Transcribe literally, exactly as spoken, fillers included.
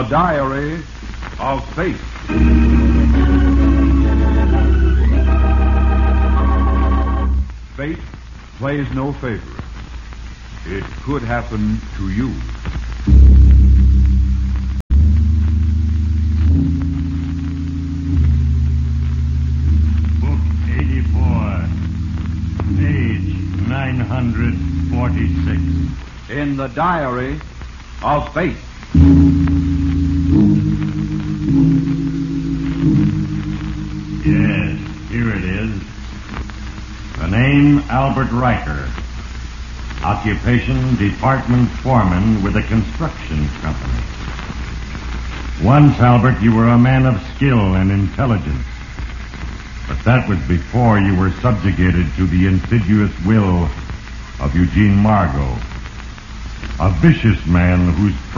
Diary of Fate. Fate plays no favorites. It could happen to you. Book eighty-four, page nine hundred forty-six. In the Diary of Fate. Yes, here it is. The name, Albert Riker. Occupation, department foreman with a construction company. Once, Albert, you were a man of skill and intelligence. But that was before you were subjugated to the insidious will of Eugene Margot, a vicious man whose